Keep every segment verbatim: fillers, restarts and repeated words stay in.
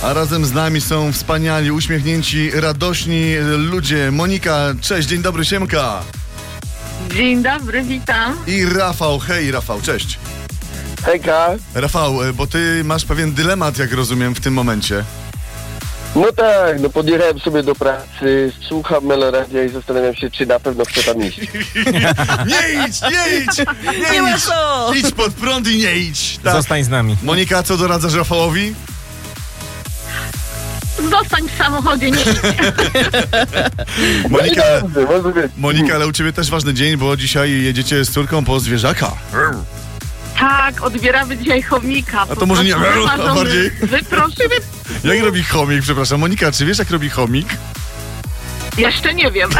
A razem z nami są wspaniali, uśmiechnięci, radośni ludzie. Monika, cześć, dzień dobry, siemka. Dzień dobry, witam. I Rafał, hej Rafał, cześć. Hejka. Rafał, bo ty masz pewien dylemat, jak rozumiem, w tym momencie. No tak, no podjechałem sobie do pracy, słucham Meloradia i zastanawiam się, czy na pewno chcę tam iść. Nie idź, nie idź, nie, Nie ma idź. co. Idź pod prąd i nie idź. Tak. Zostań z nami. Monika, co doradzasz Rafałowi? Zostań w samochodzie, nie idź. Monika, Dobrze, może być. Monika, ale u ciebie też ważny dzień, bo dzisiaj jedziecie z córką po zwierzaka. Tak, odbieramy dzisiaj chomika. A to może nie- a bardziej? Wyproszony. Jak robi chomik, przepraszam. Monika, czy wiesz, jak robi chomik? Jeszcze nie wiem,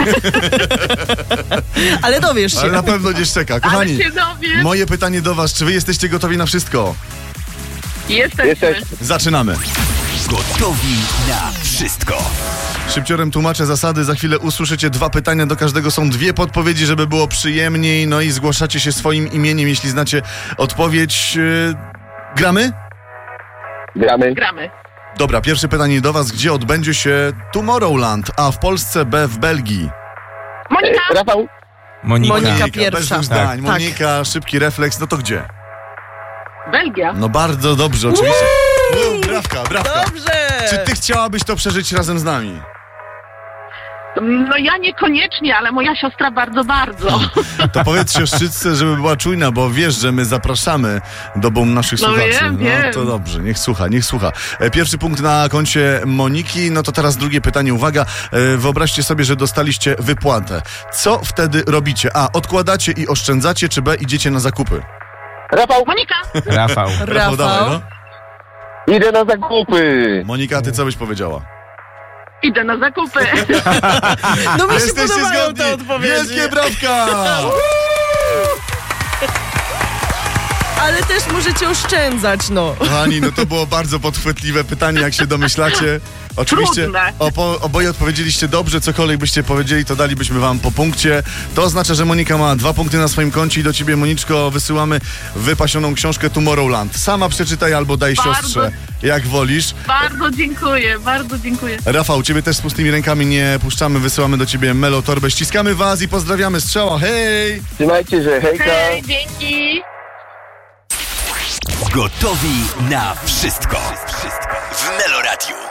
Ale dowiesz się. Ale na pewno nie szczeka. ale Kochani, się dowiem. moje pytanie do was, czy wy jesteście gotowi na wszystko? Jesteśmy. Jesteś. Zaczynamy. Gotowi na wszystko. Szybciorem tłumaczę zasady, za chwilę usłyszycie dwa pytania, do każdego są dwie podpowiedzi, żeby było przyjemniej, no i zgłaszacie się swoim imieniem, jeśli znacie odpowiedź. Yy, gramy? Gramy. Gramy. Dobra, pierwsze pytanie do was, gdzie odbędzie się Tomorrowland? A w Polsce, B w Belgii. Monika, E, Rafał, Monika. Bez Monika dwóch pierwsza. zdań. Tak. Monika, szybki refleks, no to gdzie? Belgia. No bardzo dobrze, oczywiście. Uuu, brawka, brawka. Dobrze. Czy ty chciałabyś to przeżyć razem z nami? No ja niekoniecznie, ale moja siostra bardzo, bardzo. To powiedz siostrzycce, żeby była czujna, bo wiesz, że my zapraszamy do boom naszych No słuchaczy. wiem, No wiem. to dobrze, niech słucha, niech słucha. E, Pierwszy punkt na koncie Moniki, no to teraz drugie pytanie, uwaga. E, Wyobraźcie sobie, że dostaliście wypłatę. Co wtedy robicie? A, odkładacie i oszczędzacie, czy B, idziecie na zakupy? Rafał, Monika, Rafał. Rafał, dawaj, no. idę na zakupy. Monika, ty co byś powiedziała? idę na zakupy. No mi się Jesteście podobają zgodni. te odpowiedzi. Wielkie brawka! Ale też możecie oszczędzać, no. Kochani, no to było bardzo podchwytliwe pytanie, jak się domyślacie. Oczywiście Trudne. opo- oboje odpowiedzieliście dobrze, cokolwiek byście powiedzieli, to dalibyśmy wam po punkcie. To oznacza, że Monika ma dwa punkty na swoim koncie i do ciebie, Moniczko, wysyłamy wypasioną książkę Tomorrowland. Sama przeczytaj albo daj Bardzo. siostrze, jak wolisz. Bardzo dziękuję, bardzo dziękuję. Rafał, ciebie też z pustymi rękami nie puszczamy, wysyłamy do ciebie melotorbę. Ściskamy was i pozdrawiamy. Strzała, hej! Trzymajcie się, hejka. Hej, dzięki. Gotowi na wszystko. W Meloradiu.